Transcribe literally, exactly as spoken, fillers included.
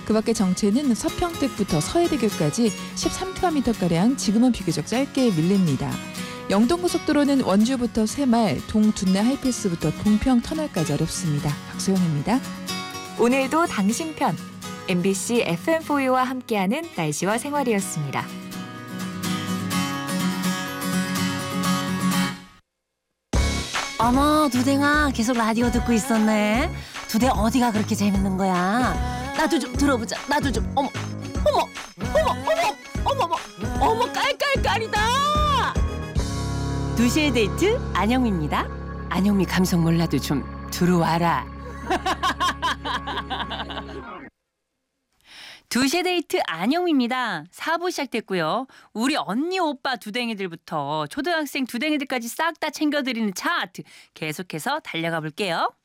그 밖에 정체는 서평택부터 서해대교까지 십삼 킬로미터가량 지금은 비교적 짧게 밀립니다. 영동고속도로는 원주부터 새말, 동둔내 하이패스부터 동평터널까지 어렵습니다. 박소영입니다. 오늘도 당신 편 엠비씨 에프엠포유와 함께하는 날씨와 생활이었습니다. 어머, 두댕아, 계속 라디오 듣고 있었네. 두대 어디가 그렇게 재밌는 거야? 나도 좀 들어보자. 나도 좀. 어머, 어머, 어머, 어머, 어머, 어머, 어머, 깔깔깔이다. 두시의 데이트 안영미입니다. 안영미 감성 몰라도 좀 들어와라. 두시의 데이트 안영미입니다. 사 부 시작됐고요. 우리 언니 오빠 두댕이들부터 초등학생 두댕이들까지 싹 다 챙겨드리는 차트 계속해서 달려가 볼게요.